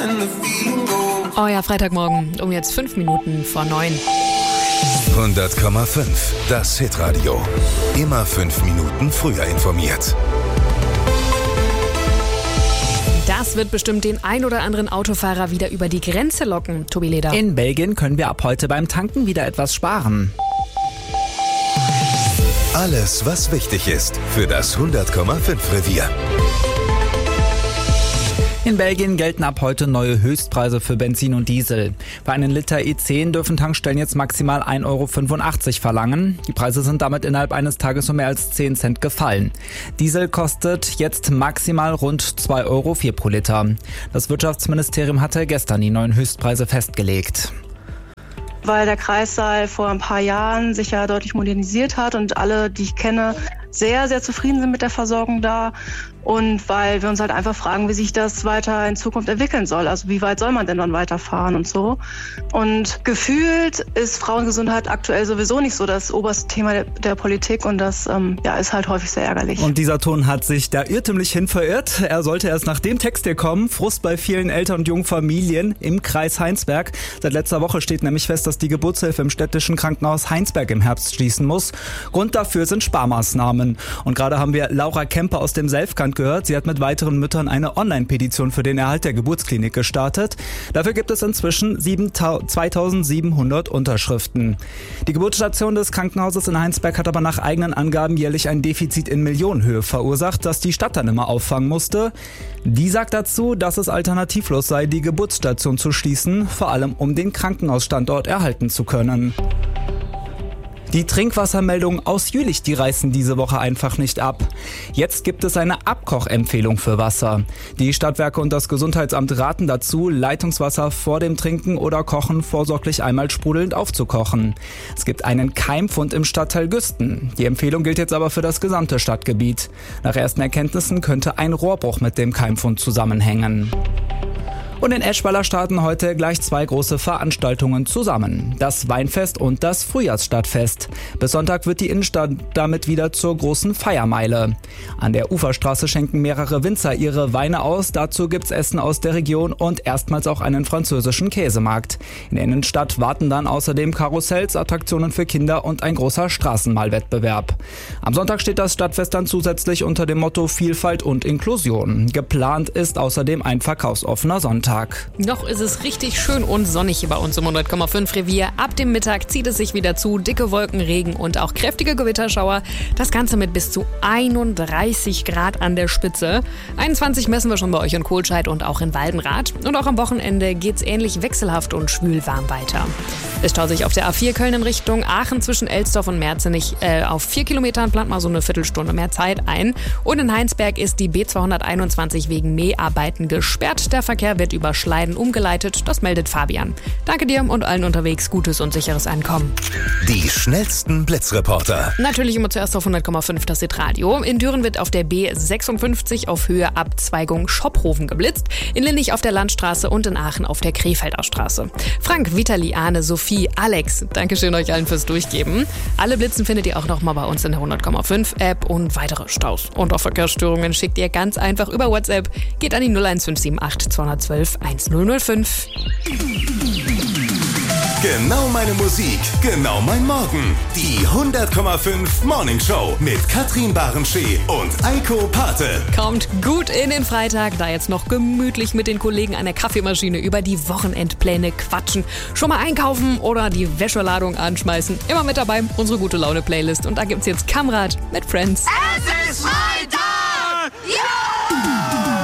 Euer Freitagmorgen um jetzt 5 Minuten vor 9. 100,5. Das Hitradio. Immer 5 Minuten früher informiert. Das wird bestimmt den ein oder anderen Autofahrer wieder über die Grenze locken, Tobi Leder. In Belgien können wir ab heute beim Tanken wieder etwas sparen. Alles, was wichtig ist für das 100,5 Revier. In Belgien gelten ab heute neue Höchstpreise für Benzin und Diesel. Für einen Liter E10 dürfen Tankstellen jetzt maximal 1,85 € verlangen. Die Preise sind damit innerhalb eines Tages um mehr als 10 Cent gefallen. Diesel kostet jetzt maximal rund 2,04 € pro Liter. Das Wirtschaftsministerium hatte gestern die neuen Höchstpreise festgelegt. Weil der Kreissaal vor ein paar Jahren sich ja deutlich modernisiert hat und alle, die ich kenne, sehr, sehr zufrieden sind mit der Versorgung da. Und weil wir uns halt einfach fragen, wie sich das weiter in Zukunft entwickeln soll. Also wie weit soll man denn dann weiterfahren und so. Und gefühlt ist Frauengesundheit aktuell sowieso nicht so das oberste Thema der Politik. Und das ist halt häufig sehr ärgerlich. Und dieser Ton hat sich da irrtümlich hin verirrt. Er sollte erst nach dem Text hier kommen. Frust bei vielen Eltern und jungen Familien im Kreis Heinsberg. Seit letzter Woche steht nämlich fest, dass die Geburtshilfe im städtischen Krankenhaus Heinsberg im Herbst schließen muss. Grund dafür sind Sparmaßnahmen. Und gerade haben wir Laura Kemper aus dem Selfkant gehört. Sie hat mit weiteren Müttern eine Online-Petition für den Erhalt der Geburtsklinik gestartet. Dafür gibt es inzwischen 2700 Unterschriften. Die Geburtsstation des Krankenhauses in Heinsberg hat aber nach eigenen Angaben jährlich ein Defizit in Millionenhöhe verursacht, das die Stadt dann immer auffangen musste. Die sagt dazu, dass es alternativlos sei, die Geburtsstation zu schließen, vor allem um den Krankenhausstandort erhalten zu können. Die Trinkwassermeldungen aus Jülich, die reißen diese Woche einfach nicht ab. Jetzt gibt es eine Abkochempfehlung für Wasser. Die Stadtwerke und das Gesundheitsamt raten dazu, Leitungswasser vor dem Trinken oder Kochen vorsorglich einmal sprudelnd aufzukochen. Es gibt einen Keimfund im Stadtteil Güsten. Die Empfehlung gilt jetzt aber für das gesamte Stadtgebiet. Nach ersten Erkenntnissen könnte ein Rohrbruch mit dem Keimfund zusammenhängen. Und in Eschweiler starten heute gleich 2 große Veranstaltungen zusammen. Das Weinfest und das Frühjahrsstadtfest. Bis Sonntag wird die Innenstadt damit wieder zur großen Feiermeile. An der Uferstraße schenken mehrere Winzer ihre Weine aus. Dazu gibt's Essen aus der Region und erstmals auch einen französischen Käsemarkt. In der Innenstadt warten dann außerdem Karussells, Attraktionen für Kinder und ein großer Straßenmalwettbewerb. Am Sonntag steht das Stadtfest dann zusätzlich unter dem Motto Vielfalt und Inklusion. Geplant ist außerdem ein verkaufsoffener Sonntag. Noch ist es richtig schön und sonnig hier bei uns im 100,5 Revier. Ab dem Mittag zieht es sich wieder zu. Dicke Wolken, Regen und auch kräftige Gewitterschauer. Das Ganze mit bis zu 31 Grad an der Spitze. 21 messen wir schon bei euch in Kohlscheid und auch in Waldenrath. Und auch am Wochenende geht's ähnlich wechselhaft und schwülwarm weiter. Es staut sich auf der A4 Köln in Richtung Aachen zwischen Elsdorf und Merzenich auf 4 Kilometern, plant mal so eine Viertelstunde mehr Zeit ein. Und in Heinsberg ist die B221 wegen Mäharbeiten gesperrt. Der Verkehr wird über Schleiden umgeleitet, das meldet Fabian. Danke dir und allen unterwegs gutes und sicheres Ankommen. Die schnellsten Blitzreporter. Natürlich immer zuerst auf 100,5 das Hitradio. In Düren wird auf der B56 auf Höhe Abzweigung Schophofen geblitzt. In Linnig auf der Landstraße und in Aachen auf der Krefelder Straße. Frank, Vitali, Arne, Sophie, Alex, Dankeschön euch allen fürs Durchgeben. Alle Blitzen findet ihr auch nochmal bei uns in der 100,5 App und weitere Staus. Und auch Verkehrsstörungen schickt ihr ganz einfach über WhatsApp. Geht an die 01578 212 1005. Genau meine Musik, genau mein Morgen. Die 100,5 Morning Show mit Katrin Barenschee und Eiko Pate. Kommt gut in den Freitag, da jetzt noch gemütlich mit den Kollegen an der Kaffeemaschine über die Wochenendpläne quatschen. Schon mal einkaufen oder die Wäscheladung anschmeißen. Immer mit dabei, unsere gute Laune-Playlist. Und da gibt's jetzt Kamrad mit Friends. Es ist frei!